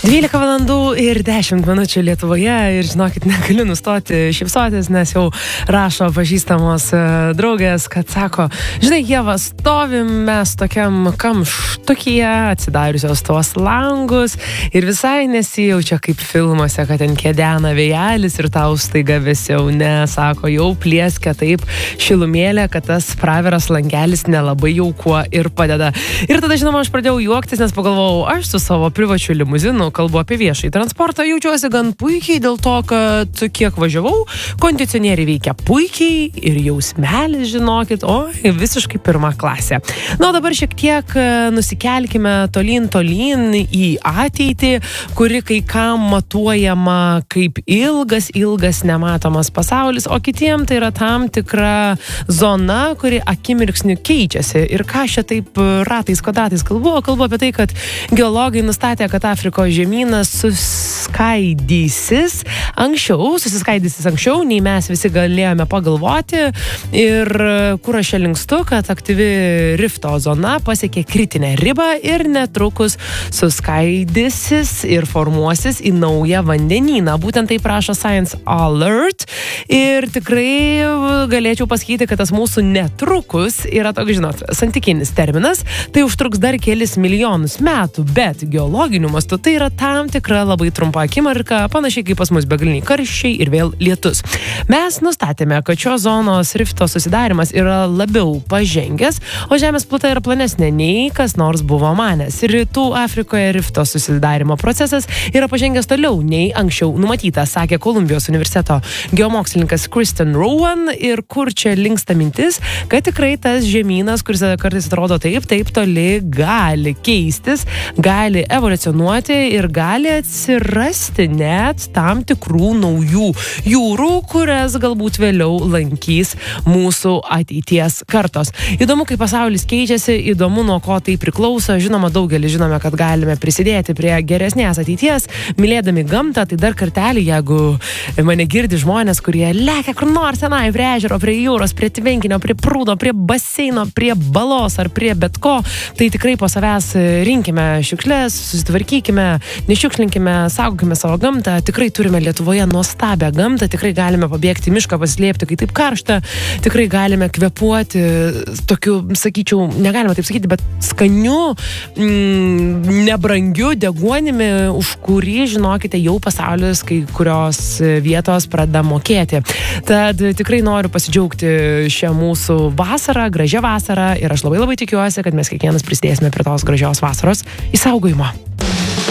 12 valandų ir 10 minučių Lietuvoje ir žinokit, negaliu nustoti šypsotis, nes jau rašo pažįstamos draugės, kad sako, žinai, Ieva, stovim mes tokiam kamštukyje, atsidariusios tuos langus ir visai nesijaučia kaip filmuose, kad ten kėdena vėjelis ir tau staiga vėsiau, ne, sako, jau plieska taip šilumėlė, kad tas praviras langelis nelabai jau kuo ir padeda. Ir tada, žinoma, aš pradėjau juoktis, nes pagalvojau, aš su savo privačiu limuzinu kalbu apie viešąjį transportą, jaučiuosi gan puikiai dėl to, kad kiek važiavau, kondicionieriai veikia puikiai ir jausmelis, žinokit, visiškai pirma klasė. Na, o dabar šiek tiek nusikelkime tolyn į ateitį, kuri kai kam matuojama kaip ilgas nematomas pasaulis, o kitiem tai yra tam tikra zona, kuri akimirksniu keičiasi. Ir ką aš čia taip ratais kvadratais kalbu apie tai, kad geologai nustatė, kad Afrikos žemynas susiskaidysis anksčiau, nei mes visi galėjome pagalvoti. Ir kur aš čia linkstu, kad aktyvi rifto zona pasiekė kritinę ribą ir netrukus suskaidysis ir formuosis į naują vandenyną. Būtent tai prašo Science Alert. Ir tikrai galėčiau pasakyti, kad tas mūsų netrukus yra toks, žinot, santykinis terminas. Tai užtruks dar kelis milijonus metų, bet geologiniu mastu tai yra tam tikra labai trumpa akimirka, panašiai kaip pas mus begaliniai karščiai ir vėl lietus. Mes nustatėme, kad šios zonos rifto susidarimas yra labiau pažengęs, o Žemės pluta yra planesnė nei kas nors buvo manęs. Rytų Afrikoje rifto susidarimo procesas yra pažengęs toliau nei anksčiau numatyta, sakė Kolumbijos universiteto geomokslininkas Kristen Rowan. Ir kur čia linksta mintis, kad tikrai tas žemynas, kuris kartais atrodo taip toli, gali keistis, gali evoliucionuoti ir gali atsirasti net tam tikrų naujų jūrų, kurias galbūt vėliau lankys mūsų ateities kartos. Įdomu, kaip pasaulis keičiasi, įdomu, nuo ko tai priklauso. Žinoma, daugelis žinome, kad galime prisidėti prie geresnės ateities, mylėdami gamtą. Tai dar kartelį, jeigu mane girdi žmonės, kurie lekia kur nors tenai, prie ežero, prie jūros, prie tvenkinio, prie prūdo, prie baseino, prie balos ar prie bet ko, tai tikrai po savęs rinkime šiukšlės, susitvarkykime, nešiukšlinkime, saugokime savo gamtą. Tikrai turime Lietuvoje nuostabią gamtą, tikrai galime pabėgti į mišką, pasislėpti, kai taip karšta, tikrai galime kvėpuoti tokiu, sakyčiau, negalima taip sakyti, bet skaniu, nebrangiu deguonimi, už kurį, žinokite, jau pasaulis kai kurios vietos pradeda mokėti. Tad tikrai noriu pasidžiaugti šią mūsų vasarą, gražią vasarą, ir aš labai tikiuosi, kad mes kiekvienas prisidėsime prie tos gražios vasaros išsaugojimo.